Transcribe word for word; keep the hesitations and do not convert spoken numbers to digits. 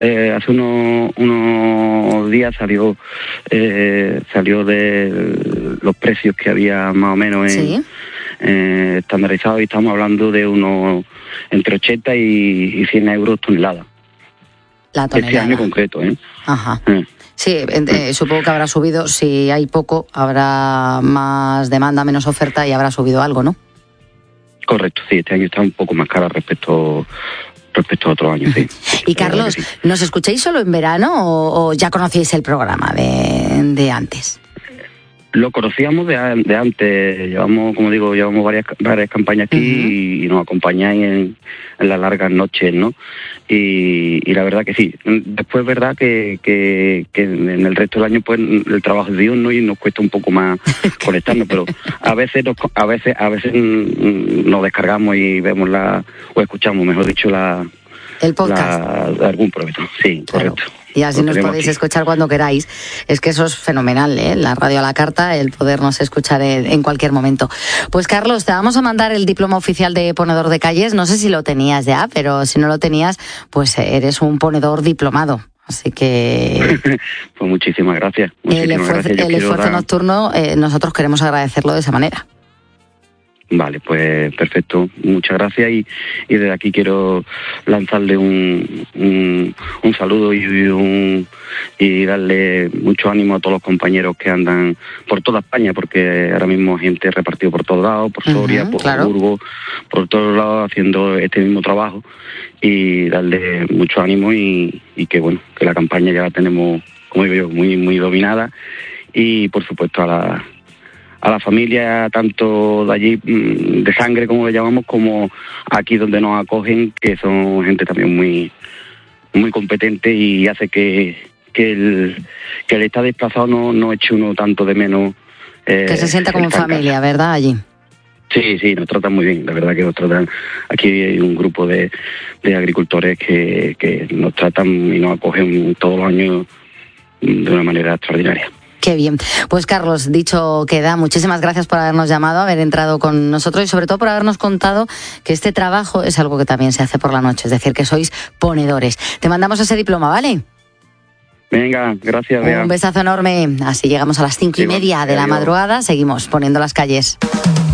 Eh, hace unos, unos días salió eh, salió de los precios que había más o menos en, ¿Sí? eh, estandarizados, y estamos hablando de unos entre ochenta y, y cien euros tonelada. La tonelada. Este año concreto, ¿eh? Ajá. Eh. Sí, eh, supongo que habrá subido. Si hay poco, habrá más demanda, menos oferta y habrá subido algo, ¿no? Correcto, sí, este año está un poco más cara respecto respecto a otros años, sí. Y Carlos, sí. ¿Nos escucháis solo en verano o, o ya conocíais el programa de, de antes? Lo conocíamos de, de antes, llevamos, como digo, llevamos varias varias campañas aquí uh-huh. y, y nos acompañáis en, en las largas noches, ¿no? Y, y la verdad que sí. Después es verdad que, que, que en el resto del año pues el trabajo es Dios, ¿no? Y nos cuesta un poco más conectarnos, pero a veces nos, a veces a veces nos descargamos y vemos la o escuchamos, mejor dicho, la el podcast la, algún programa. Sí, claro. Correcto. Y así nos podéis aquí escuchar cuando queráis. Es que eso es fenomenal, ¿eh? La radio a la carta, el podernos escuchar en cualquier momento. Pues Carlos, te vamos a mandar el diploma oficial de ponedor de calles. No sé si lo tenías ya, pero si no lo tenías, pues eres un ponedor diplomado. Así que... pues muchísimas gracias. Muchísimas el esfuerzo, gracias. El esfuerzo dar... nocturno, eh, nosotros queremos agradecerlo de esa manera. Vale, pues perfecto, muchas gracias y, y desde aquí quiero lanzarle un, un, un saludo y, un, y darle mucho ánimo a todos los compañeros que andan por toda España, porque ahora mismo hay gente repartida por todos lados, por Soria, uh-huh, por claro. Burgos, por todos lados haciendo este mismo trabajo, y darle mucho ánimo y, y que bueno, que la campaña ya la tenemos, como digo yo, muy, muy dominada, y por supuesto a la a la familia, tanto de allí, de sangre, como le llamamos, como aquí donde nos acogen, que son gente también muy muy competente y hace que, que, el, que el estar desplazado no, no eche uno tanto de menos. Eh, que se sienta como familia, ¿verdad, allí? Sí, sí, nos tratan muy bien, la verdad que nos tratan, aquí hay un grupo de, de agricultores que, que nos tratan y nos acogen todos los años de una manera extraordinaria. Qué bien. Pues Carlos, dicho queda, muchísimas gracias por habernos llamado, haber entrado con nosotros y sobre todo por habernos contado que este trabajo es algo que también se hace por la noche, es decir, que sois ponedores. Te mandamos ese diploma, ¿vale? Venga, gracias, Bea. Un besazo enorme. Así llegamos a las cinco y media de la madrugada, seguimos poniendo las calles.